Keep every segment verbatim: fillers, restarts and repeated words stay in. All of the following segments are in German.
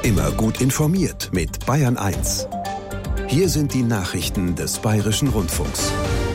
Immer gut informiert mit Bayern eins. Hier sind die Nachrichten des Bayerischen Rundfunks.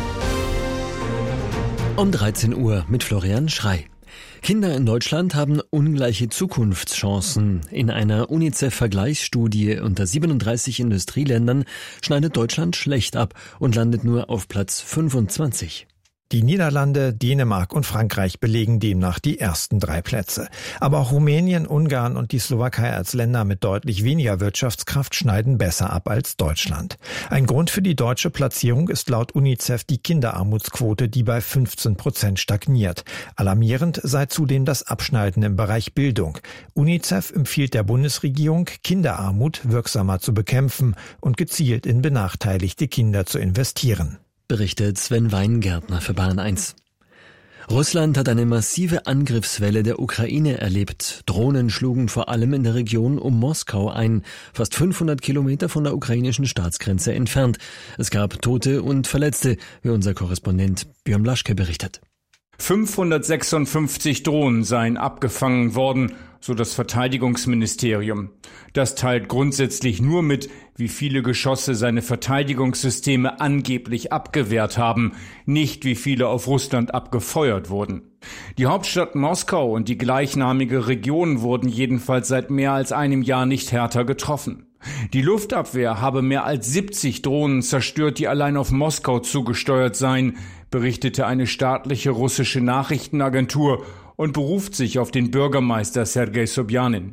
Um dreizehn Uhr mit Florian Schrey. Kinder in Deutschland haben ungleiche Zukunftschancen. In einer UNICEF-Vergleichsstudie unter siebenunddreißig Industrieländern schneidet Deutschland schlecht ab und landet nur auf Platz fünfundzwanzig. Die Niederlande, Dänemark und Frankreich belegen demnach die ersten drei Plätze. Aber auch Rumänien, Ungarn und die Slowakei als Länder mit deutlich weniger Wirtschaftskraft schneiden besser ab als Deutschland. Ein Grund für die deutsche Platzierung ist laut UNICEF die Kinderarmutsquote, die bei fünfzehn Prozent stagniert. Alarmierend sei zudem das Abschneiden im Bereich Bildung. UNICEF empfiehlt der Bundesregierung, Kinderarmut wirksamer zu bekämpfen und gezielt in benachteiligte Kinder zu investieren. Berichtet Sven Weingärtner für Bayern eins. Russland hat eine massive Angriffswelle der Ukraine erlebt. Drohnen schlugen vor allem in der Region um Moskau ein, fast fünfhundert Kilometer von der ukrainischen Staatsgrenze entfernt. Es gab Tote und Verletzte, wie unser Korrespondent Björn Blaschke berichtet. fünfhundertsechsundfünfzig Drohnen seien abgefangen worden, so das Verteidigungsministerium. Das teilt grundsätzlich nur mit, wie viele Geschosse seine Verteidigungssysteme angeblich abgewehrt haben, nicht wie viele auf Russland abgefeuert wurden. Die Hauptstadt Moskau und die gleichnamige Region wurden jedenfalls seit mehr als einem Jahr nicht härter getroffen. Die Luftabwehr habe mehr als siebzig Drohnen zerstört, die allein auf Moskau zugesteuert seien, berichtete eine staatliche russische Nachrichtenagentur und beruft sich auf den Bürgermeister Sergei Sobjanin.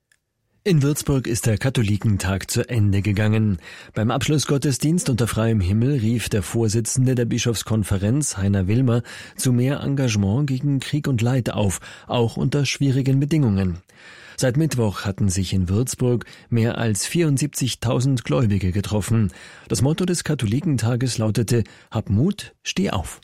In Würzburg ist der Katholikentag zu Ende gegangen. Beim Abschlussgottesdienst unter freiem Himmel rief der Vorsitzende der Bischofskonferenz, Heiner Wilmer, zu mehr Engagement gegen Krieg und Leid auf, auch unter schwierigen Bedingungen. Seit Mittwoch hatten sich in Würzburg mehr als vierundsiebzigtausend Gläubige getroffen. Das Motto des Katholikentages lautete: Hab Mut, steh auf.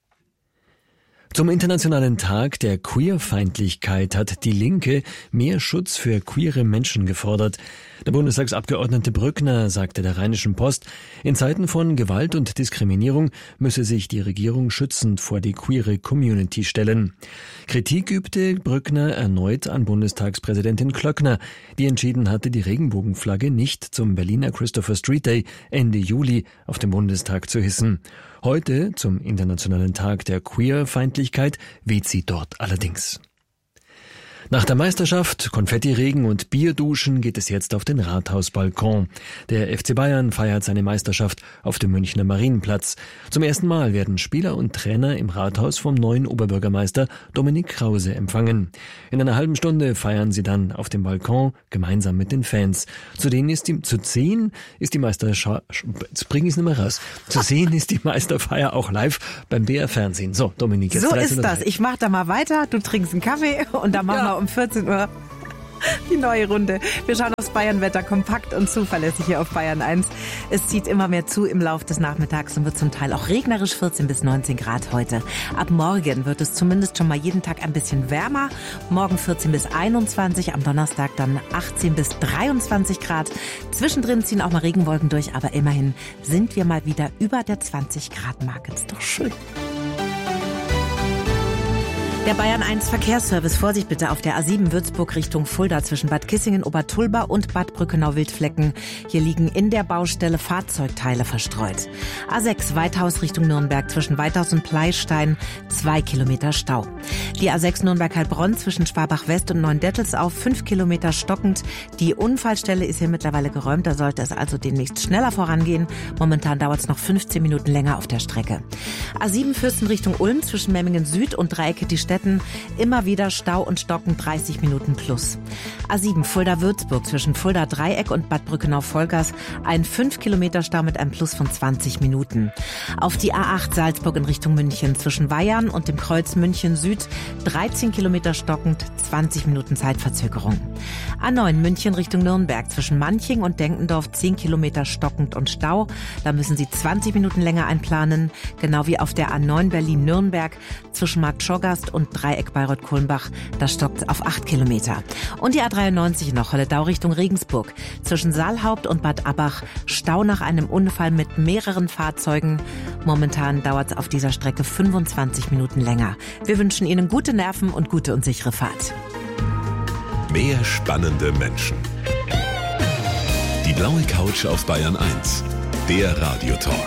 Zum Internationalen Tag der Queerfeindlichkeit hat die Linke mehr Schutz für queere Menschen gefordert. Der Bundestagsabgeordnete Brückner sagte der Rheinischen Post, in Zeiten von Gewalt und Diskriminierung müsse sich die Regierung schützend vor die queere Community stellen. Kritik übte Brückner erneut an Bundestagspräsidentin Klöckner, die entschieden hatte, die Regenbogenflagge nicht zum Berliner Christopher Street Day Ende Juli auf dem Bundestag zu hissen. Heute, zum Internationalen Tag der Queerfeindlichkeit, weht sie dort allerdings. Nach der Meisterschaft, Konfettiregen und Bierduschen geht es jetzt auf den Rathausbalkon. Der F C Bayern feiert seine Meisterschaft auf dem Münchner Marienplatz. Zum ersten Mal werden Spieler und Trainer im Rathaus vom neuen Oberbürgermeister Dominik Krause empfangen. In einer halben Stunde feiern sie dann auf dem Balkon gemeinsam mit den Fans. Zu denen ist die, zu sehen ist die Meisterschaft, jetzt bring ich es nicht mehr raus. Zu sehen ist die Meisterfeier auch live beim B R Fernsehen. So, Dominik, jetzt so ist das. Ich mach da mal weiter. Du trinkst einen Kaffee und dann machen wir um vierzehn Uhr die neue Runde. Wir schauen aufs Bayernwetter, kompakt und zuverlässig hier auf Bayern eins. Es zieht immer mehr zu im Lauf des Nachmittags und wird zum Teil auch regnerisch, vierzehn bis neunzehn Grad heute. Ab morgen wird es zumindest schon mal jeden Tag ein bisschen wärmer. Morgen vierzehn bis einundzwanzig, am Donnerstag dann achtzehn bis dreiundzwanzig Grad. Zwischendrin ziehen auch mal Regenwolken durch, aber immerhin sind wir mal wieder über der zwanzig Grad Marke. Ist doch schön. Der Bayern eins Verkehrsservice, Vorsicht bitte auf der A sieben Würzburg Richtung Fulda zwischen Bad Kissingen, Obertulba und Bad Brückenau-Wildflecken. Hier liegen in der Baustelle Fahrzeugteile verstreut. A sechs Weithaus Richtung Nürnberg zwischen Weithaus und Pleistein, zwei Kilometer Stau. Die A sechs Nürnberg-Heilbronn zwischen Schwabach-West und Neuendettelsau, fünf Kilometer stockend. Die Unfallstelle ist hier mittlerweile geräumt, da sollte es also demnächst schneller vorangehen. Momentan dauert es noch fünfzehn Minuten länger auf der Strecke. A sieben Fürsten Richtung Ulm zwischen Memmingen Süd und Dreiecke die Städte. Immer wieder Stau und Stocken, dreißig Minuten plus. A sieben Fulda-Würzburg zwischen Fulda-Dreieck und Bad Brückenau-Vollgas, ein fünf Kilometer Stau mit einem Plus von zwanzig Minuten. Auf die A acht Salzburg in Richtung München zwischen Weyarn und dem Kreuz München Süd, dreizehn Kilometer stockend, zwanzig Minuten Zeitverzögerung. A neun München Richtung Nürnberg zwischen Manching und Denkendorf, zehn Kilometer stockend und Stau. Da müssen Sie zwanzig Minuten länger einplanen, genau wie auf der A neun Berlin-Nürnberg zwischen Markt Schoggast und Dreieck Bayreuth-Kulmbach, da stockt auf acht Kilometer. Und die A dreiundneunzig noch, Holledau Richtung Regensburg. Zwischen Saalhaupt und Bad Abbach, Stau nach einem Unfall mit mehreren Fahrzeugen. Momentan dauert es auf dieser Strecke fünfundzwanzig Minuten länger. Wir wünschen Ihnen gute Nerven und gute und sichere Fahrt. Mehr spannende Menschen. Die blaue Couch auf Bayern eins, der Radiotalk.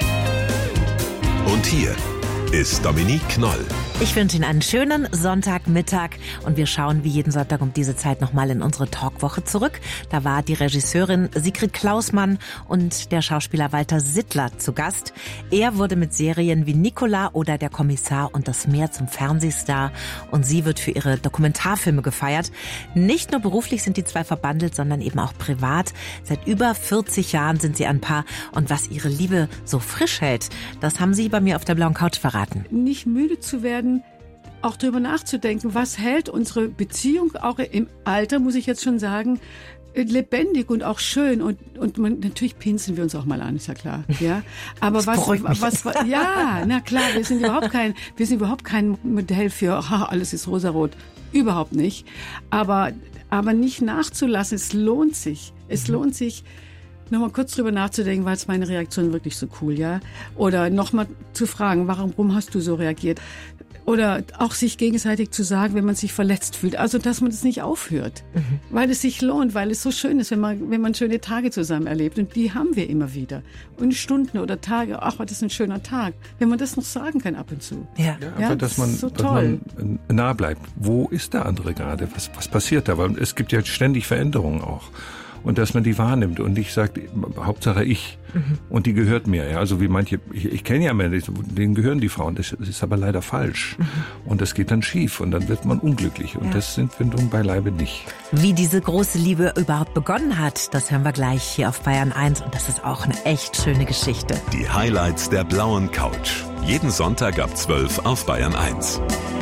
Und hier ist Dominique Knoll. Ich wünsche Ihnen einen schönen Sonntagmittag und wir schauen wie jeden Sonntag um diese Zeit nochmal in unsere Talkwoche zurück. Da war die Regisseurin Sigrid Klausmann und der Schauspieler Walter Sittler zu Gast. Er wurde mit Serien wie Nicola oder Der Kommissar und das Meer zum Fernsehstar und sie wird für ihre Dokumentarfilme gefeiert. Nicht nur beruflich sind die zwei verbandelt, sondern eben auch privat. Seit über vierzig Jahren sind sie ein Paar und was ihre Liebe so frisch hält, das haben sie bei mir auf der blauen Couch verraten. Nicht müde zu werden, auch darüber nachzudenken, was hält unsere Beziehung, auch im Alter, muss ich jetzt schon sagen, lebendig und auch schön. Und, und man, natürlich pinseln wir uns auch mal an, ist ja klar. Ja, aber was, was, was, ja, na klar, wir sind überhaupt kein, wir sind überhaupt kein Modell für, ha, alles ist rosarot. Überhaupt nicht. Aber, aber nicht nachzulassen, es lohnt sich. Es mhm. lohnt sich, nochmal kurz drüber nachzudenken, war jetzt meine Reaktion wirklich so cool, ja? Oder nochmal zu fragen, warum hast du so reagiert? Oder auch sich gegenseitig zu sagen, wenn man sich verletzt fühlt. Also, dass man das nicht aufhört. Mhm. Weil es sich lohnt, weil es so schön ist, wenn man, wenn man schöne Tage zusammen erlebt. Und die haben wir immer wieder. Und Stunden oder Tage, ach, das ist ein schöner Tag. Wenn man das noch sagen kann ab und zu. Ja, ja, ja aber dass man, so dass man nah bleibt. Wo ist der andere gerade? Was, was passiert da? Weil es gibt ja ständig Veränderungen auch. Und dass man die wahrnimmt und nicht sagt, Hauptsache ich. Mhm. Und die gehört mir. Ja, also wie manche, ich, ich kenne ja Männer, denen gehören die Frauen. Das ist aber leider falsch. Mhm. Und das geht dann schief und dann wird man unglücklich. Und ja. das sind wir nun beileibe nicht. Wie diese große Liebe überhaupt begonnen hat, das hören wir gleich hier auf Bayern eins. Und das ist auch eine echt schöne Geschichte. Die Highlights der blauen Couch. Jeden Sonntag ab zwölf auf Bayern eins.